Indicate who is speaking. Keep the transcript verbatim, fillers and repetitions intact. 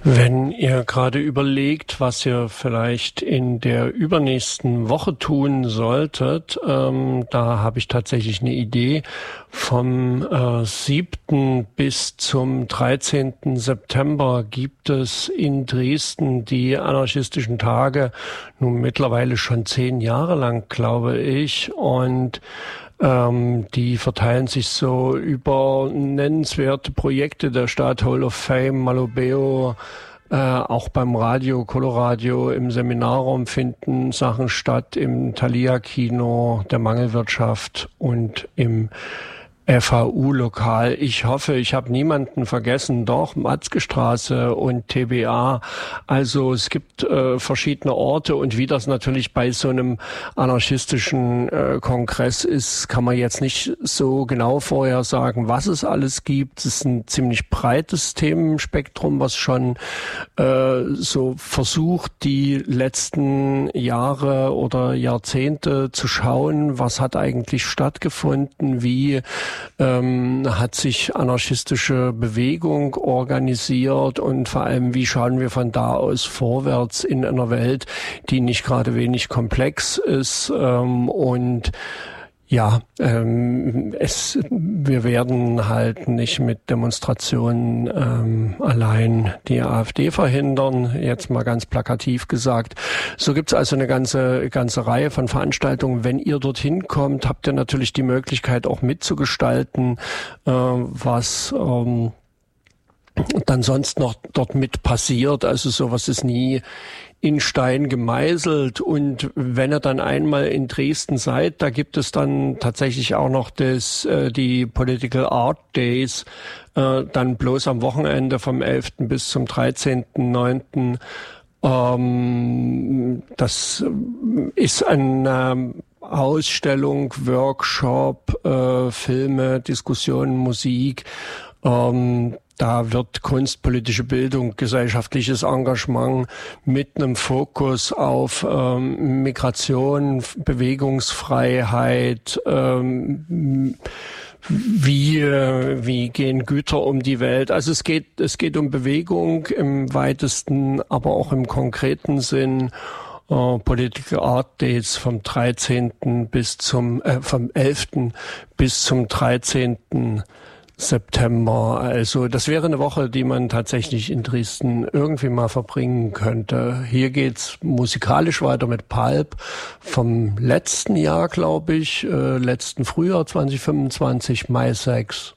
Speaker 1: Wenn ihr gerade überlegt, was ihr vielleicht in der übernächsten Woche tun solltet, ähm, da habe ich tatsächlich eine Idee. Vom äh, siebten bis zum dreizehnten September gibt es in Dresden die anarchistischen Tage, nun mittlerweile schon zehn Jahre lang, glaube ich, und Ähm, die verteilen sich so über nennenswerte Projekte der Stadt, Hall of Fame, Malobeo, äh, auch beim Radio, Coloradio, im Seminarraum finden Sachen statt, im Thalia-Kino, der Mangelwirtschaft und im F H U-Lokal. Ich hoffe, ich habe niemanden vergessen. Doch, Matzke-Straße und T B A. Also es gibt äh, verschiedene Orte, und wie das natürlich bei so einem anarchistischen äh, Kongress ist, kann man jetzt nicht so genau vorher sagen, was es alles gibt. Es ist ein ziemlich breites Themenspektrum, was schon äh, so versucht, die letzten Jahre oder Jahrzehnte zu schauen, was hat eigentlich stattgefunden, wie Ähm, hat sich anarchistische Bewegung organisiert, und vor allem, wie schauen wir von da aus vorwärts in einer Welt, die nicht gerade wenig komplex ist, ähm, und ja, ähm, es, wir werden halt nicht mit Demonstrationen ähm, allein die AfD verhindern, jetzt mal ganz plakativ gesagt. So gibt's also eine ganze ganze Reihe von Veranstaltungen. Wenn ihr dorthin kommt, habt ihr natürlich die Möglichkeit auch mitzugestalten, äh, was ähm, dann sonst noch dort mit passiert. Also sowas ist nie in Stein gemeißelt. Und wenn ihr dann einmal in Dresden seid, da gibt es dann tatsächlich auch noch das, äh, die Political Art Days, äh, dann bloß am Wochenende vom elften bis zum dreizehnten neunten Ähm, das ist eine Ausstellung, Workshop, äh, Filme, Diskussionen, Musik. Ähm, Da wird kunstpolitische Bildung, gesellschaftliches Engagement mit einem Fokus auf ähm, Migration, Bewegungsfreiheit, ähm, wie wie gehen Güter um die Welt. Also es geht es geht um Bewegung im weitesten, aber auch im konkreten Sinn. Uh, Political Art Days vom dreizehnten bis zum äh, vom elften bis zum dreizehnten September. Also das wäre eine Woche, die man tatsächlich in Dresden irgendwie mal verbringen könnte. Hier geht's musikalisch weiter mit Pulp vom letzten Jahr, glaube ich, äh, letzten Frühjahr zwanzig fünfundzwanzig, Mai sechs.